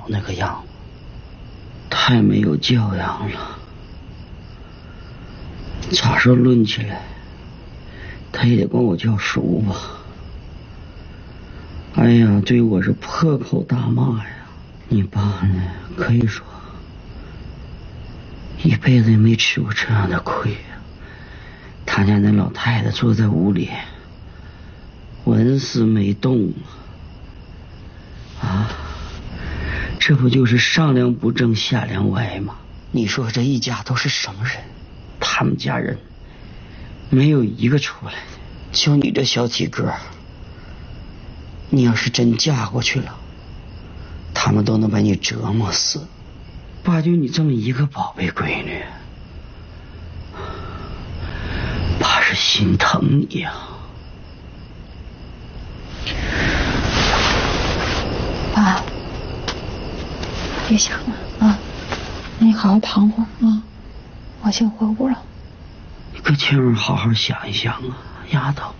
那个样子，太没有教养了。咋说论起来，他也得管我叫叔吧。哎呀，对我是破口大骂呀。你爸呢，可以说一辈子也没吃过这样的亏呀。他家那老太太坐在屋里纹丝没动啊，这不就是上梁不正下梁歪吗？你说这一家都是什么人？他们家人没有一个出来的，就你这小体格，你要是真嫁过去了，他们都能把你折磨死。爸就你这么一个宝贝闺女，爸是心疼你呀。 爸，别想了啊，你好好躺会儿啊，我先回屋了。 你可千万好好想一想啊，丫头。